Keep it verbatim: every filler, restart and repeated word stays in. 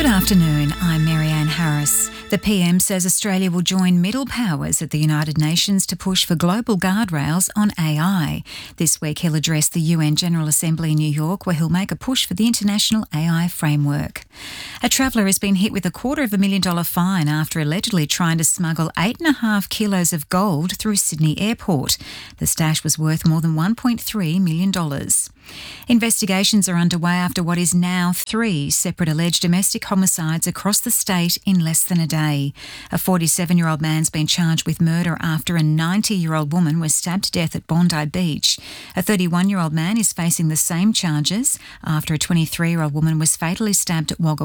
Good afternoon, I'm Marianne Harris. The P M says Australia will join middle powers at the United Nations to push for global guardrails on A I. This week he'll address the U N General Assembly in New York, where he'll make a push for the international A I framework. A traveller has been hit with a quarter of a million dollar fine after allegedly trying to smuggle eight and a half kilos of gold through Sydney Airport. The stash was worth more than one point three million dollars. Investigations are underway after what is now three separate alleged domestic homicides across the state in less than a day. A forty-seven-year-old man's been charged with murder after a ninety-year-old woman was stabbed to death at Bondi Beach. A thirty-one-year-old man is facing the same charges after a twenty-three-year-old woman was fatally stabbed at Wagga